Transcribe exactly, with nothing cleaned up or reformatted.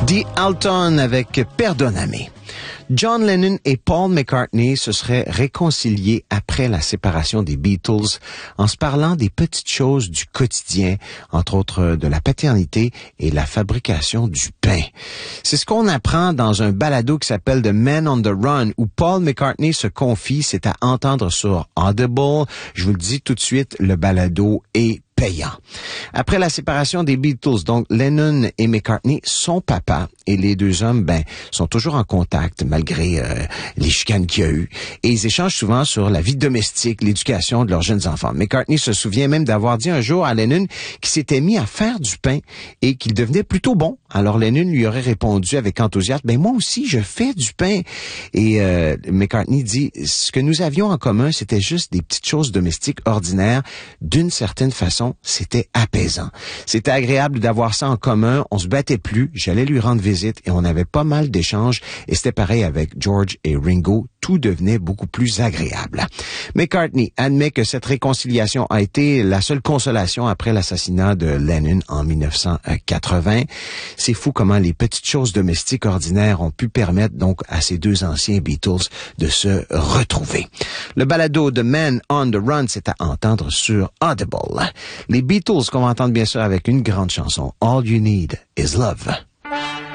The Alton avec Perdoname. John Lennon et Paul McCartney se seraient réconciliés après la séparation des Beatles en se parlant des petites choses du quotidien, entre autres de la paternité et la fabrication du pain. C'est ce qu'on apprend dans un balado qui s'appelle The Man on the Run, où Paul McCartney se confie, c'est à entendre sur Audible. Je vous le dis tout de suite, le balado est payant. Après la séparation des Beatles, donc Lennon et McCartney sont papa et les deux hommes, ben, sont toujours en contact malgré euh, les chicanes qu'il y a eu. Et ils échangent souvent sur la vie domestique, l'éducation de leurs jeunes enfants. McCartney se souvient même d'avoir dit un jour à Lennon qu'il s'était mis à faire du pain et qu'il devenait plutôt bon. Alors Lennon lui aurait répondu avec enthousiasme, ben moi aussi je fais du pain. Et euh, McCartney dit, ce que nous avions en commun, c'était juste des petites choses domestiques ordinaires. D'une certaine façon, c'était apaisant. C'était agréable d'avoir ça en commun. On se battait plus. J'allais lui rendre visite et on avait pas mal d'échanges. Et c'était pareil avec George et Ringo. Tout devenait beaucoup plus agréable. McCartney admet que cette réconciliation a été la seule consolation après l'assassinat de Lennon en dix-neuf cent quatre-vingts. C'est fou comment les petites choses domestiques ordinaires ont pu permettre donc à ces deux anciens Beatles de se retrouver. Le balado de Man on the Run, c'est à entendre sur Audible. Les Beatles qu'on va entendre bien sûr avec une grande chanson, All You Need Is Love.